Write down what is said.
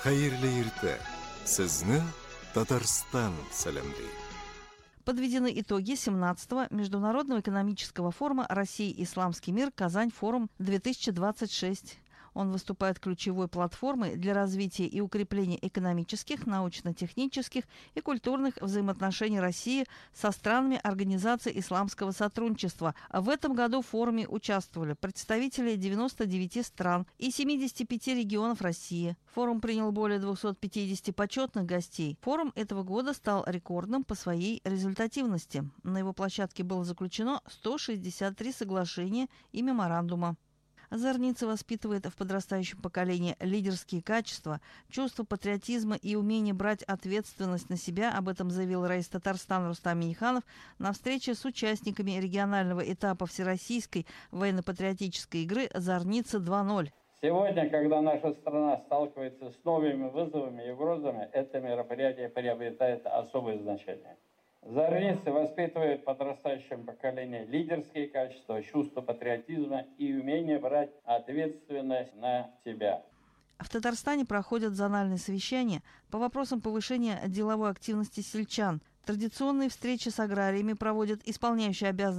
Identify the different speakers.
Speaker 1: Хәерле иртә. Сезне Татарстан сәламлый.
Speaker 2: Подведены итоги 17-го Международного экономического форума «Россия. Исламский мир. Казань. Форум-2026». Он выступает ключевой платформой для развития и укрепления экономических, научно-технических и культурных взаимоотношений России со странами Организации исламского сотрудничества. В этом году в форуме участвовали представители 99 стран и 75 регионов России. Форум принял более 250 почетных гостей. Форум этого года стал рекордным по своей результативности. На его площадке было заключено 163 соглашения и меморандума. Зорница воспитывает в подрастающем поколении лидерские качества, чувство патриотизма и умение брать ответственность на себя. Об этом заявил раис Татарстана Рустам Минниханов на встрече с участниками регионального этапа Всероссийской военно-патриотической игры «Зорница 2.0».
Speaker 3: Сегодня, когда наша страна сталкивается с новыми вызовами и угрозами, это мероприятие приобретает особое значение. Зорницы воспитывают в подрастающем поколении лидерские качества, чувство патриотизма и умение брать ответственность на себя.
Speaker 2: В Татарстане проходят зональные совещания по вопросам повышения деловой активности сельчан. Традиционные встречи с аграриями проводят исполняющие обязанности